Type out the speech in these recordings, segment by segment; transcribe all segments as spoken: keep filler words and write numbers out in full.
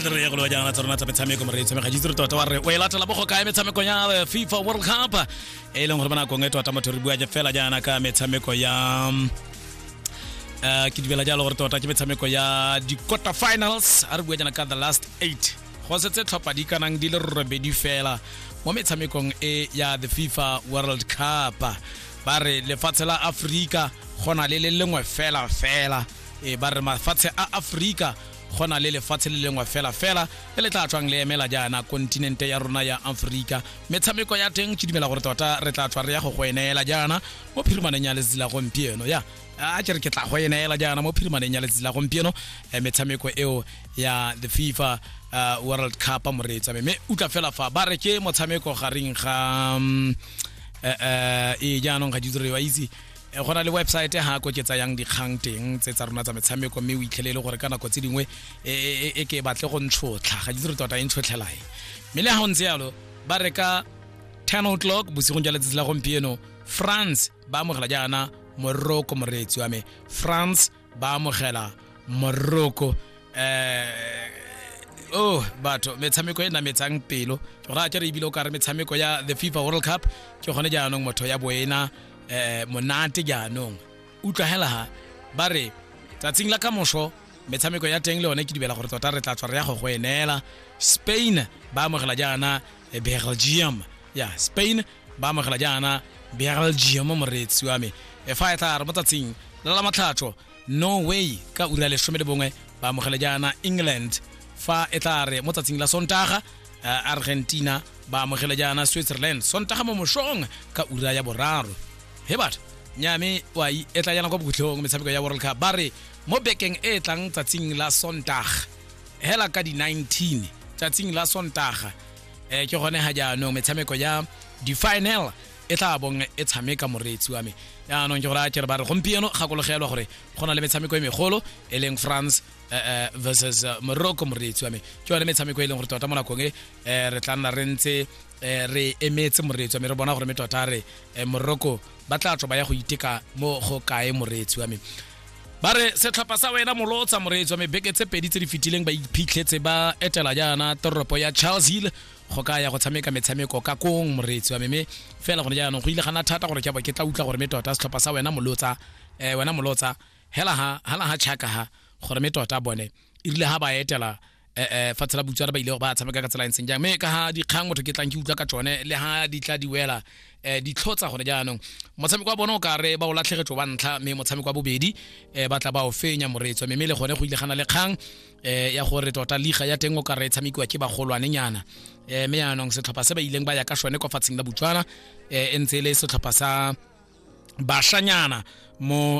re go lo jana tsona tsa metshameko re tshameka ditse re tota wa re o e latela bogo ka metshameko ya FIFA World Cup e leng gore bana go ngetwa tota re bua je fela jana ka metshameko ya eh ke dibela jalo gore tota ke metshameko ya di quarter finals a re bua jana ka the last eight go setse tlhopha di kanang di le robedi fela mo metshamekong e ya the FIFA World Cup ba re lefatshe la Africa gona le le lengwe fela fela e ba re mafatshe a Africa gona le lefatshe le lengwe fela fela le le tla tswang le emela jana kontinente ya rona ya Africa metshameko ya teng ke dimela gore tota re tla tswa re ya go goenela jana mo phirimaneng ya letsila gompieno ya a ke re ke tla goenela jana mo phirimaneng ya letsila gompieno metshameko eo ya the FIFA uh, World Cup moretsa me utla fela fa ba re ke motshameko garing ga eh e jana ga ditse re wa itse gona le website ha go ke tsayang dikgang teng tse tsa rona tsa metshameko mme o itlhelele gore kana go tse dingwe e ke batle go ntshotla ga ditse re tota e ntshotlelang mme le ha o ntse yalo ba reka ten o'clock bosigong ja letsatsi la gompieno France ba amogela jana Morocco moretsi wa me France ba amogela Morocco eh oh batho metshameko e na metsang pelo ke ra ke re ibile o ka re metshameko ya the FIFA World Cup ke gone jaanong motho ya boena eh monate jaanong utla hela ha ba re tsatsing la kamosho metshameko ya teng le one ke dibela gore tota re tla tswa re ya go go enela Spain ba amogela jana Belgium ya Spain ba amogela jana Belgium mo moretsi wa me e fa eta re motsatsing la matlhatso Norway ka ura le some le bongwe ba amogela jana England fa etare motsatsing la Sontaga Argentina ba amogela jana Switzerland Sontaga mo moshong ka ura ya boraro he bat nyame wa i etla yana go butlhong metshameko ya World Cup ba re mo bekeng e tlang tsatsing la Sontaga hela ka di nineteen tsatsing la Sontaga eh ke gone ha jaanong metshameko ya di final e tla bong e tshameka moretsi wa me ya no ke gore a ke re ba re gompieno ga go logelwa gore gona le metshameko e megolo e leng France uh, versus uh, Morocco moretsi wa me ke yone metshameko e leng gore tota mo nakong e re tla nna re ntse re emetse moretsi wa me re bona gore metota re Morocco ba tla tswa ba ya go iteka mo go kae moretsi wa me ba re setlhopha sa wena molotsa moretsi wa me beke tse pedi tse di fitileng ba iphitlhetse ba etela jana toropo ya Charles Hill go ka ya go tshameka metshameko ka kong moretsi wa me fela go jaanong go ile gana thata gore ke ba ke tla utla gore metota setlhopha sa wena molotsa eh wena molotsa hela ha hala ha chaka ha gore metota bone irile ha ba etela eh fatsela butsara ba ile ba tshameka ka tsela ntse jang me ka ha di kgang motho ke tlang ke utla ka tsone le ha di tla di wela eh di tlhotsa gore jaanong motshameko wa bona o ka re ba o latlhegetso ba ntla me motshameko wa bobedi eh ba tla ba o fenya moretso me le gone go ile gana le kgang eh ya gore tota liga ya teng o ka re tshamekiwa ke ba golwane nyana eh me yanong setlhopha se ba ileng ba ya ka shone kwa fatsing la Botswana eh entse le setlhopha sa bashanyana mo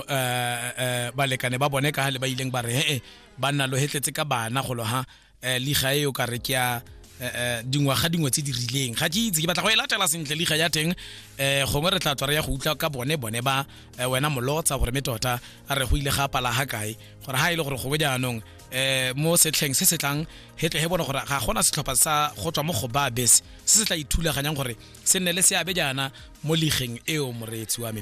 eh ba lekane ba bone ka le ba ileng ba re he ba nna lo hetletse ka bana go lo ha liga e o ka re ke ya dingwa ga dingwe tse di rileng ga ke itse ke batla go e latela sentle liga ya teng eh gongwe re tla tswa re ya go utla ka bone bone ba wena molotsa gore metota a re go ile ga pala ha kae gore ha ile gore go bojanong eh mo setlheng se se tlang hetle he bona gore ga gona setlhopha sa go tswa mo go ba bese se se tla ithulaganyang gore se nne le se abe jana mo ligeng eo moretsi wa me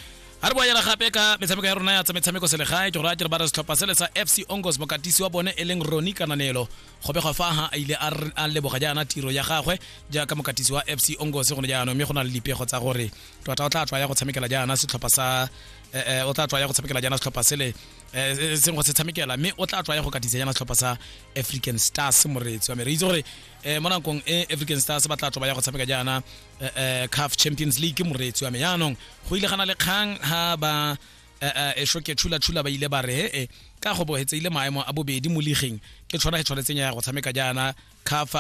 a re boela gape ka metshameko ya rona ya tsa metshameko selegae ke gore a ke re ba re setlhopha se le sa F C Ongos mokatisi wa bone e leng Roni Kananelo go be go fa ha a ile a leboga jana tiro ya gagwe jaaka mokatisi wa F C Ongos go ne jana mme go na le dipego tsa gore tota o tla tswa ya go tshamekela jana setlhopha sa eh o tla tswa ya go tshamekela jana setlhopha se le eh se go se tshamekela mme o tla tswa ya go katisa jana setlhopha sa African Stars moretsi wa me re itse gore eh mo nakong e African Stars ba tla tswa ya go tshameka jana eh C A F Champions League moretsi wa me yanong go ile gana le kgang ha ba e shoke tshula tshula ba ile ba re he ka go bohetse ile maemo a bobedi mo ligeng ke tshwana ke tshwanetseng ya go tshameka jana C A F